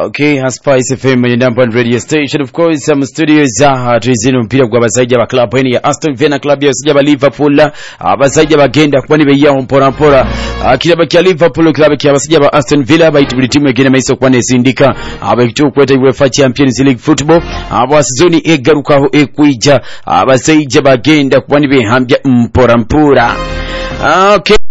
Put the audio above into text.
Okay, Spice FM your number one radio station. Of course, some studios za tuzino mpira kwa basajja ba club eni ya Aston Villa club ya basajja ba Liverpool, abasajja bagenda kubani be ya mpora kila bakia Liverpool club ya basajja ba Aston Villa bayitibuli timu egene maiso kwa nesindika abakitu kweta UEFA Champions League football abasizoni egarukaho ekwija abasajja bagenda kubani be hambya mpora. Okay.